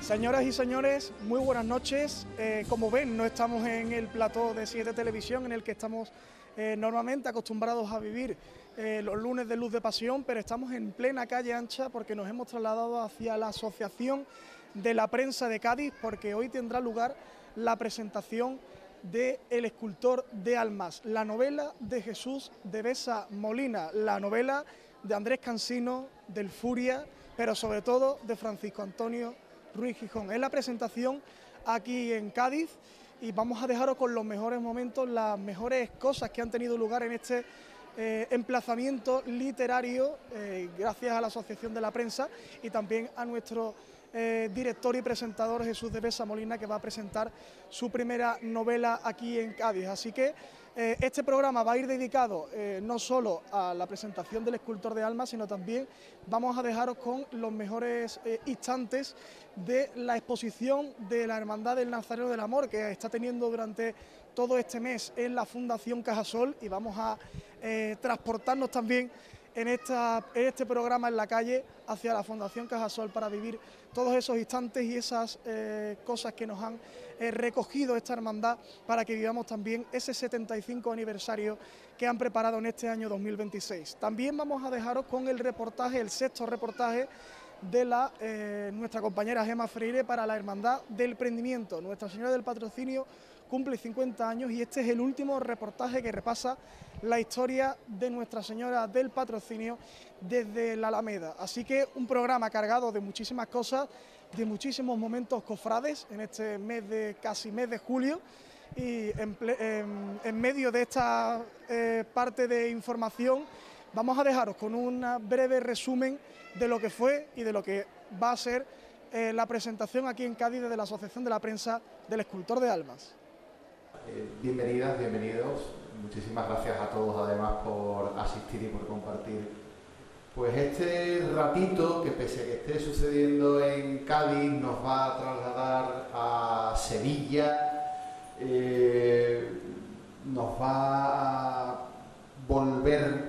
Señoras y señores, muy buenas noches. Como ven, no estamos en el plató de 7 Televisión en el que estamos normalmente acostumbrados a vivir los lunes de Luz de Pasión, pero estamos en plena calle Ancha porque nos hemos trasladado hacia la Asociación de la Prensa de Cádiz, porque hoy tendrá lugar la presentación de El escultor de almas, la novela de Jesús de Besa Molina, la novela de Andrés Cansino, del Furia, pero sobre todo de Francisco Antonio Ruiz Gijón. Es la presentación aquí en Cádiz y vamos a dejaros con los mejores momentos, las mejores cosas que han tenido lugar en este emplazamiento literario, gracias a la Asociación de la Prensa y también a nuestro director y presentador Jesús de Besa Molina, que va a presentar su primera novela aquí en Cádiz. Así que este programa va a ir dedicado no solo a la presentación del escultor de almas, sino también vamos a dejaros con los mejores instantes de la exposición de la Hermandad del Nazareno del Amor, que está teniendo durante todo este mes en la Fundación Cajasol, y vamos a transportarnos también en este programa en la calle hacia la Fundación Cajasol para vivir todos esos instantes y esas cosas que nos han recogido esta hermandad, para que vivamos también ese 75 aniversario que han preparado en este año 2026. También vamos a dejaros con el reportaje, el sexto reportaje de nuestra compañera Gemma Freire para la Hermandad del Prendimiento. Nuestra Señora del Patrocinio cumple 50 años y este es el último reportaje que repasa la historia de Nuestra Señora del Patrocinio desde la Alameda. Así que un programa cargado de muchísimas cosas, de muchísimos momentos cofrades en este casi mes de julio, y en medio de esta parte de información vamos a dejaros con un breve resumen de lo que fue y de lo que va a ser la presentación aquí en Cádiz desde la Asociación de la Prensa del Escultor de Almas. Bienvenidas, bienvenidos. Muchísimas gracias a todos además por asistir y por compartir pues este ratito que, pese a que esté sucediendo en Cádiz, nos va a trasladar a Sevilla, nos va a volver